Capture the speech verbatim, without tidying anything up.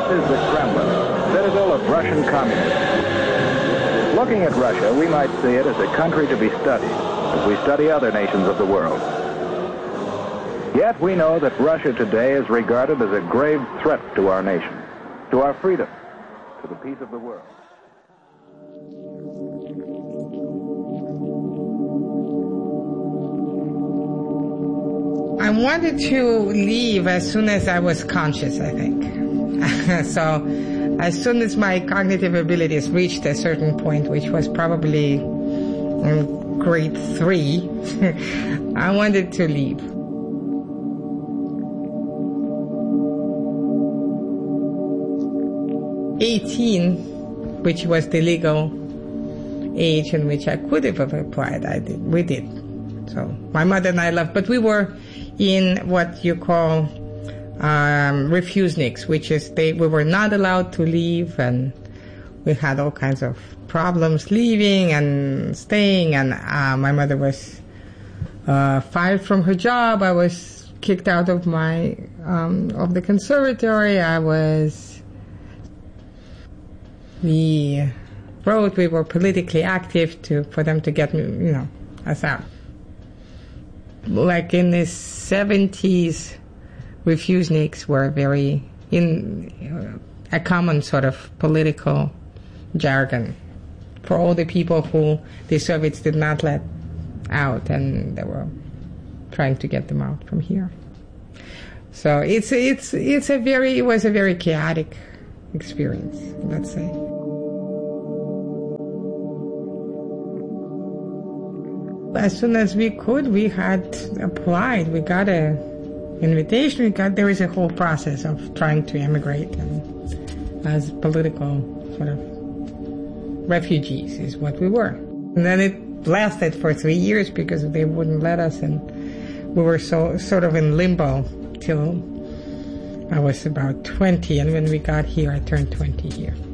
This is the Kremlin, citadel of Russian communism. Looking at Russia, we might see it as a country to be studied, as we study other nations of the world. Yet we know that Russia today is regarded as a grave threat to our nation, to our freedom, to the peace of the world. I wanted to leave as soon as I was conscious, I think. So as soon as my cognitive abilities reached a certain point, which was probably in grade three, I wanted to leave. eighteen, which was the legal age in which I could have applied, I did. We did. So my mother and I left, but we were in what you call um, refuseniks, which is they we were not allowed to leave, and we had all kinds of problems leaving and staying. And uh, my mother was uh, fired from her job. I was kicked out of my um, of the conservatory. I was. We wrote. We were politically active to for them to get me, you know, us out. Like in the seventies, refuseniks were very in uh, a common sort of political jargon for all the people who the Soviets did not let out, and they were trying to get them out from here. So it's it's it's a very it was a very chaotic experience, let's say. As soon as we could, we had applied. We got a invitation. We got there was a whole process of trying to immigrate and as political sort of refugees is what we were. And then it lasted for three years because they wouldn't let us, and we were so sort of in limbo till I was about twenty. And when we got here, I turned twenty here.